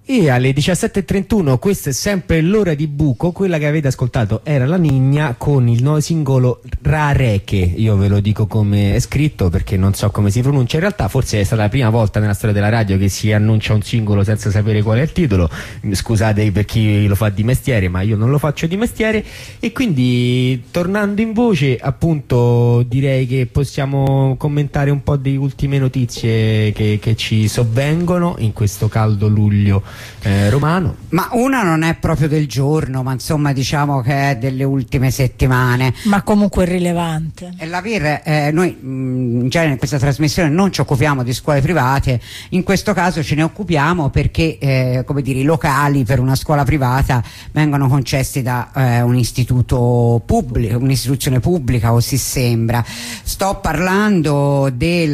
E alle 17:31, questa è sempre l'ora di buco, quella che avete ascoltato era La Niña con il nuovo singolo Rareche. Io ve lo dico come è scritto perché non so come si pronuncia, in realtà forse è stata la prima volta nella storia della radio che si annuncia un singolo senza sapere qual è il titolo. Scusate per chi lo fa di mestiere, ma io non lo faccio di mestiere. E quindi, tornando in voce, appunto, direi che possiamo commentare un po' di ultime notizie che ci sovvengono in questo caldo luglio romano. Ma una non è proprio del giorno, ma insomma diciamo che è delle ultime settimane, ma comunque rilevante. Noi in genere in questa trasmissione non ci occupiamo di scuole private, in questo caso ce ne occupiamo perché come dire, i locali per una scuola privata vengono concessi da un istituto pubblico, un'istituzione pubblica, o si sembra. Sto parlando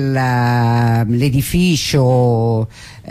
dell'edificio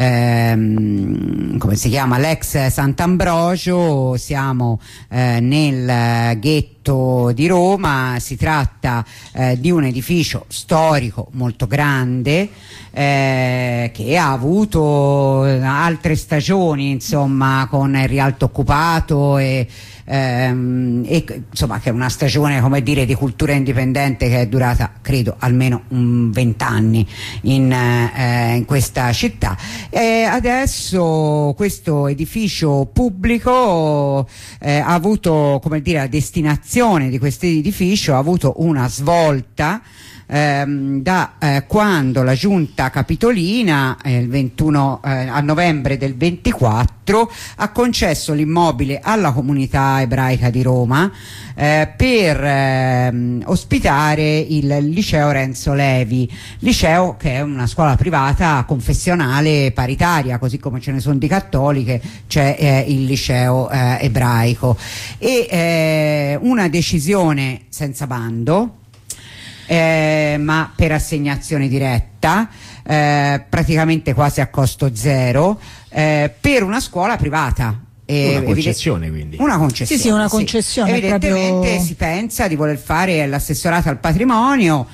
come si chiama, l'ex Sant'Ambrogio. Siamo nel ghetto di Roma. Si tratta di un edificio storico molto grande che ha avuto altre stagioni, insomma, con il Rialto occupato e insomma che è una stagione, come dire, di cultura indipendente che è durata credo almeno 20 anni in questa città. Adesso questo edificio pubblico ha avuto, come dire, la destinazione di questo edificio ha avuto una svolta da quando la giunta capitolina il 21 a novembre del 24 ha concesso l'immobile alla comunità ebraica di Roma per ospitare il liceo Renzo Levi, liceo che è una scuola privata confessionale paritaria, così come ce ne sono di cattoliche, c'è il liceo ebraico. E una decisione senza bando, ma per assegnazione diretta, praticamente quasi a costo zero, per una scuola privata. Una concessione, quindi. Una concessione. Sì, una concessione. Sì. Evidentemente proprio... si pensa di voler fare l'assessorato al patrimonio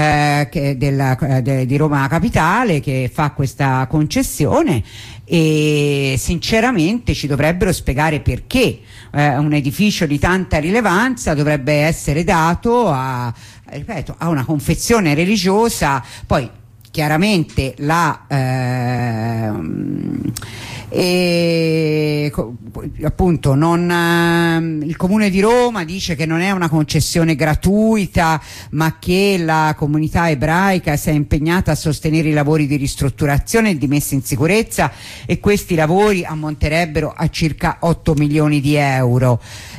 di Roma Capitale, che fa questa concessione, e sinceramente ci dovrebbero spiegare perché un edificio di tanta rilevanza dovrebbe essere dato a una confessione religiosa. Poi chiaramente appunto il Comune di Roma dice che non è una concessione gratuita, ma che la comunità ebraica si è impegnata a sostenere i lavori di ristrutturazione e di messa in sicurezza, e questi lavori ammonterebbero a circa 8 milioni di euro.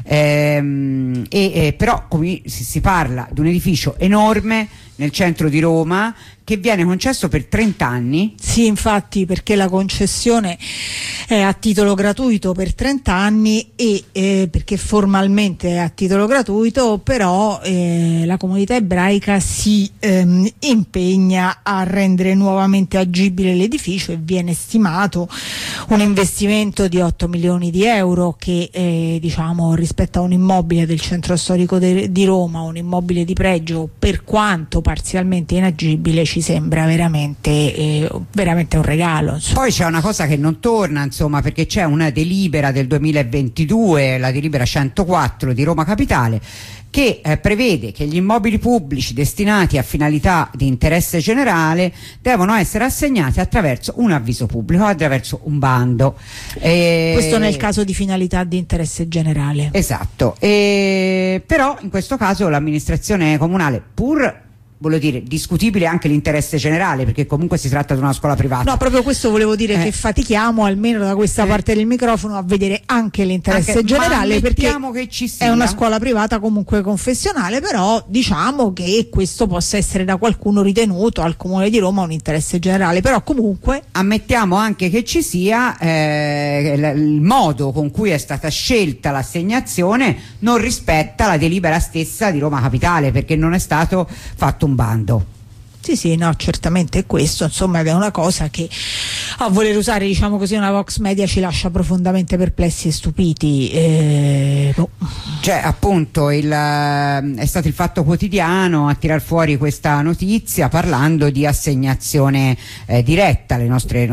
Però come si parla di un edificio enorme nel centro di Roma che viene concesso per 30 anni. Sì, infatti, perché la concessione è a titolo gratuito per 30 anni e perché formalmente è a titolo gratuito, però la comunità ebraica si impegna a rendere nuovamente agibile l'edificio, e viene stimato un investimento di 8 milioni di euro che diciamo, rispetto a un immobile del centro storico di Roma, un immobile di pregio, per quanto parzialmente inagibile, ci sembra veramente un regalo, insomma. Poi c'è una cosa che non torna, insomma, perché c'è una delibera del 2022, la delibera 104 di Roma Capitale, che prevede che gli immobili pubblici destinati a finalità di interesse generale devono essere assegnati attraverso un avviso pubblico, attraverso un bando. Questo nel caso di finalità di interesse generale. Esatto. Però in questo caso l'amministrazione comunale, pur voglio dire, discutibile anche l'interesse generale, perché comunque si tratta di una scuola privata. No, proprio questo volevo dire, che fatichiamo almeno da questa parte del microfono a vedere anche l'interesse generale, perché che ci sia. È una scuola privata comunque confessionale, però diciamo che questo possa essere da qualcuno ritenuto al Comune di Roma un interesse generale, però comunque ammettiamo anche che ci sia il modo con cui è stata scelta l'assegnazione non rispetta la delibera stessa di Roma Capitale, perché non è stato fatto un bando. Sì, no, certamente è questo, insomma, è una cosa che a voler usare, diciamo così, una Vox Media ci lascia profondamente perplessi e stupiti. Cioè, appunto, è stato il Fatto Quotidiano a tirar fuori questa notizia parlando di assegnazione diretta. Le nostre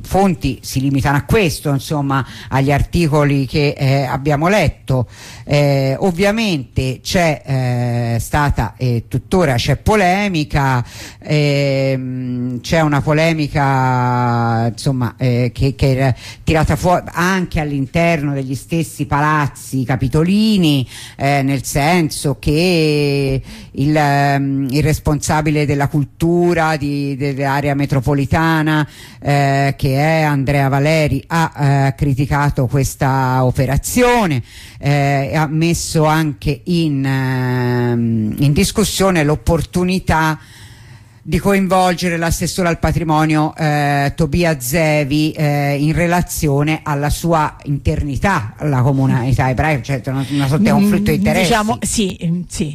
fonti si limitano a questo, insomma, agli articoli che abbiamo letto. Ovviamente c'è stata e tuttora c'è polemica, c'è una polemica, insomma, che è tirata fuori anche all'interno degli stessi palazzi capitolini, nel senso che il responsabile della cultura dell'area metropolitana, che è Andrea Valeri, ha criticato questa operazione, ha messo anche in discussione l'opportunità di coinvolgere l'assessore al patrimonio Tobia Zevi in relazione alla sua internità alla comunità ebraica, cioè una sorta di conflitto di interessi. Diciamo, sì.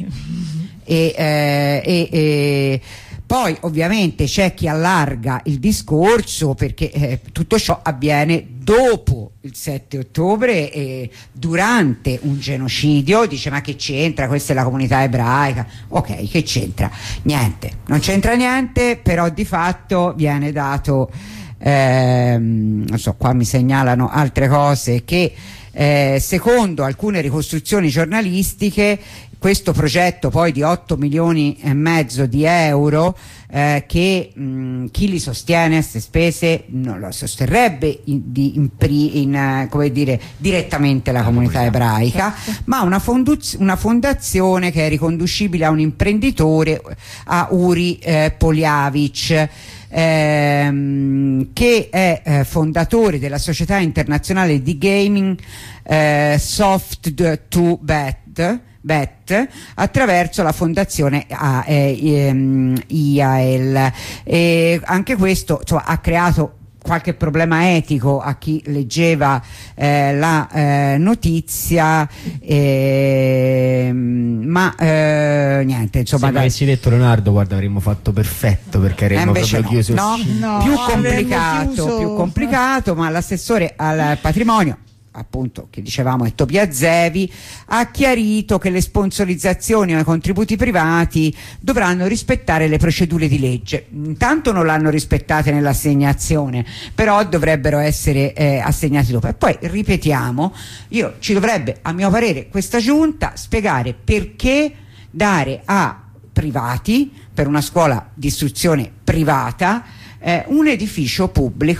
Poi ovviamente c'è chi allarga il discorso, perché tutto ciò avviene dopo il 7 ottobre e durante un genocidio. Dice: ma che c'entra, questa è la comunità ebraica. Ok, che c'entra? Niente, non c'entra niente, però di fatto viene dato, non so, qua mi segnalano altre cose, che secondo alcune ricostruzioni giornalistiche questo progetto poi di 8 milioni e mezzo di euro, che chi li sostiene queste spese non lo sosterrebbe come dire, direttamente la comunità ebraica, ma una fondazione che è riconducibile a un imprenditore, a Uri Poljavic, che è fondatore della società internazionale di gaming Soft2Bet, attraverso la fondazione IAL. Anche questo, insomma, ha creato qualche problema etico a chi leggeva la notizia, ma niente, insomma. Se mi avessi detto Leonardo, guarda, avremmo fatto perfetto, perché avremmo proprio chiuso. No, più complicato, ma l'assessore al patrimonio, appunto, che dicevamo è Tobia Zevi, ha chiarito che le sponsorizzazioni o i contributi privati dovranno rispettare le procedure di legge. Intanto non l'hanno rispettate nell'assegnazione, però dovrebbero essere assegnati dopo. E poi ripetiamo, ci dovrebbe, a mio parere, questa giunta spiegare perché dare a privati, per una scuola di istruzione privata, un edificio pubblico